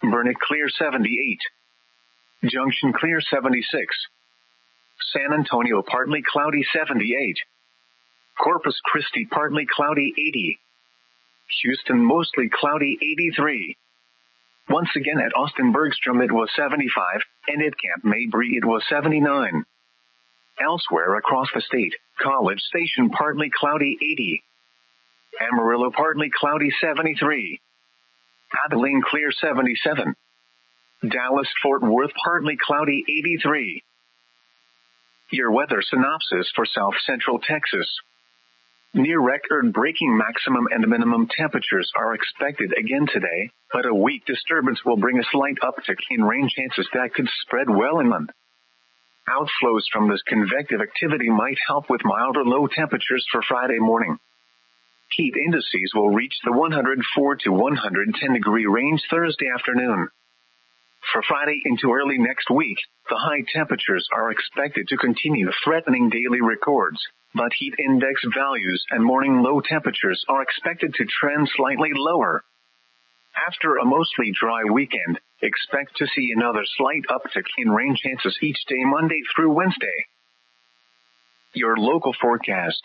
Burnet clear 78. Junction clear 76. San Antonio partly cloudy 78. Corpus Christi partly cloudy 80. Houston mostly cloudy 83. Once again at Austin Bergstrom it was 75, and at Camp Mabry it was 79. Elsewhere across the state, College Station partly cloudy 80. Amarillo partly cloudy 73. Abilene clear 77. Dallas-Fort Worth partly cloudy 83. Your weather synopsis for South Central Texas. Near record-breaking maximum and minimum temperatures are expected again today, but a weak disturbance will bring a slight uptick in rain chances that could spread well inland. Outflows from this convective activity might help with milder low temperatures for Friday morning. Heat indices will reach the 104 to 110 degree range Thursday afternoon. For Friday into early next week, the high temperatures are expected to continue threatening daily records, but heat index values and morning low temperatures are expected to trend slightly lower. After a mostly dry weekend, expect to see another slight uptick in rain chances each day Monday through Wednesday. Your local forecast.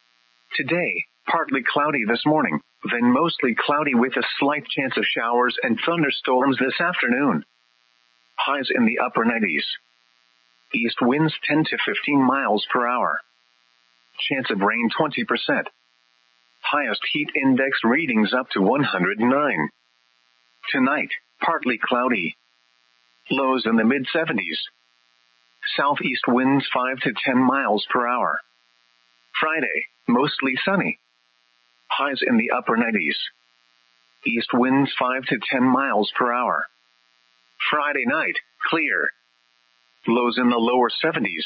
Today, partly cloudy this morning, then mostly cloudy with a slight chance of showers and thunderstorms this afternoon. Highs in the upper 90s. East winds 10 to 15 miles per hour. Chance of rain 20%. Highest heat index readings up to 109. Tonight, partly cloudy. Lows in the mid-70s. Southeast winds 5 to 10 miles per hour. Friday, mostly sunny. Highs in the upper 90s. East winds 5 to 10 miles per hour. Friday night, clear. Lows in the lower 70s.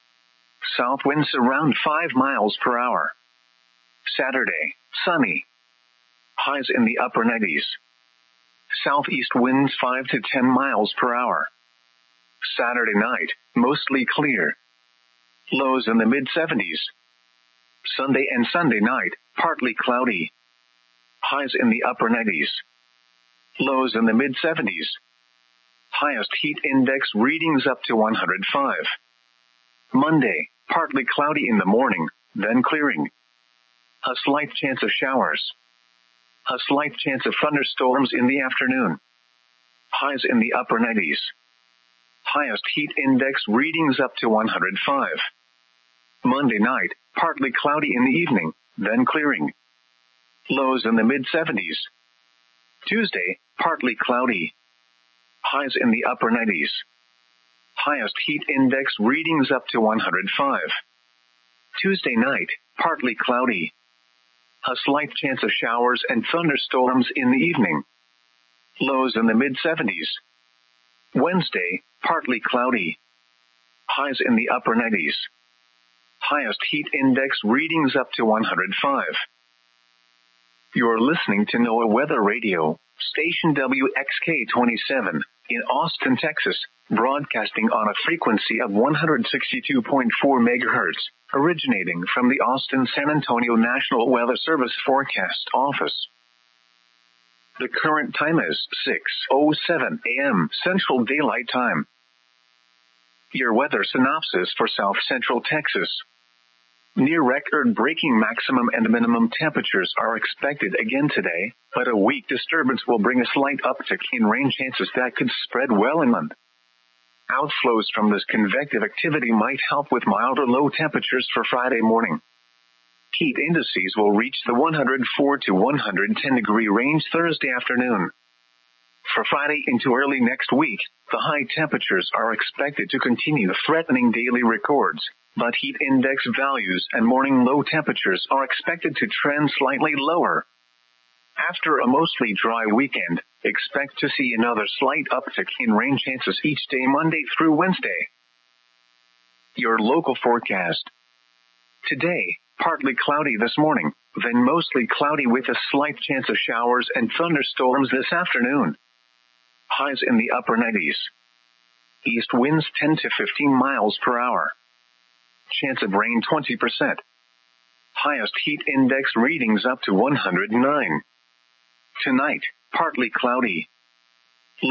South winds around 5 miles per hour. Saturday, sunny. Highs in the upper 90s. Southeast winds 5 to 10 miles per hour. Saturday night, mostly clear. Lows in the mid-70s. Sunday and Sunday night, partly cloudy. Highs in the upper 90s. Lows in the mid-70s. Highest heat index readings up to 105. Monday, partly cloudy in the morning, then clearing. A slight chance of showers. A slight chance of thunderstorms in the afternoon. Highs in the upper 90s. Highest heat index readings up to 105. Monday night, partly cloudy in the evening, then clearing. Lows in the mid-70s. Tuesday, partly cloudy. Highs in the upper 90s. Highest heat index readings up to 105. Tuesday night, partly cloudy. A slight chance of showers and thunderstorms in the evening. Lows in the mid-70s. Wednesday, partly cloudy. Highs in the upper 90s. Highest heat index readings up to 105. You're listening to NOAA Weather Radio, station WXK-27, in Austin, Texas, broadcasting on a frequency of 162.4 MHz, originating from the Austin-San Antonio National Weather Service Forecast Office. The current time is 6:07 a.m. Central Daylight Time. Your weather synopsis for South Central Texas. Near record-breaking maximum and minimum temperatures are expected again today, but a weak disturbance will bring a slight uptick in rain chances that could spread well inland. Outflows from this convective activity might help with milder low temperatures for Friday morning. Heat indices will reach the 104 to 110 degree range Thursday afternoon. For Friday into early next week, the high temperatures are expected to continue threatening daily records, but heat index values and morning low temperatures are expected to trend slightly lower. After a mostly dry weekend, expect to see another slight uptick in rain chances each day Monday through Wednesday. Your local forecast. Today, partly cloudy this morning, then mostly cloudy with a slight chance of showers and thunderstorms this afternoon. Highs in the upper 90s. East winds 10 to 15 miles per hour. Chance of rain 20%. Highest heat index readings up to 109. Tonight, partly cloudy.